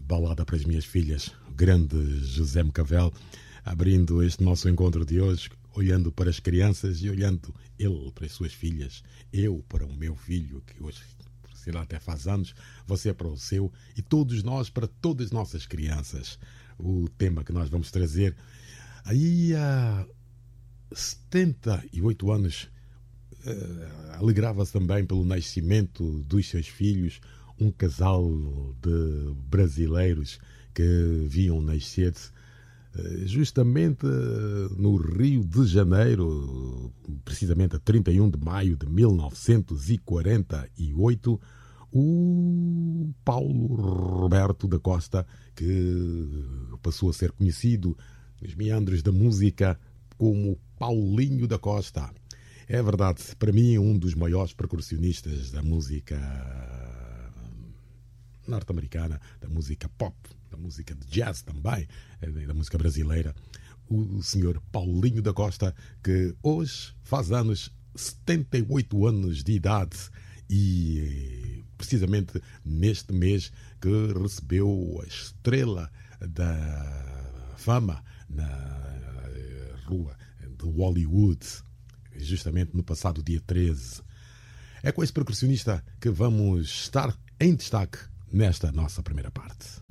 Balada para as Minhas Filhas, grande José Mcavel, abrindo este nosso encontro de hoje, olhando para as crianças e olhando ele para as suas filhas, eu para o meu filho, que hoje, sei lá, até faz anos, você para o seu e todos nós para todas as nossas crianças. O tema que nós vamos trazer aí há 78 anos, alegrava-se também pelo nascimento dos seus filhos, um casal de brasileiros que viam nascer justamente no Rio de Janeiro, precisamente a 31 de maio de 1948, o Paulo Roberto da Costa, que passou a ser conhecido nos meandros da música como Paulinho da Costa. É verdade, para mim, um dos maiores percussionistas da música norte-americana, da música pop, da música de jazz também, da música brasileira, o senhor Paulinho da Costa, que hoje faz anos, 78 anos de idade, e precisamente neste mês que recebeu a estrela da fama na rua de Hollywood, justamente no passado dia 13. É com esse percussionista que vamos estar em destaque nesta nossa primeira parte.